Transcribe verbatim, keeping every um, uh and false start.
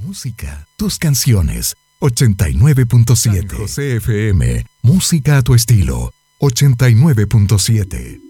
música, tus canciones. ochenta y nueve punto siete San José F M. Música a tu estilo. ochenta y nueve punto siete.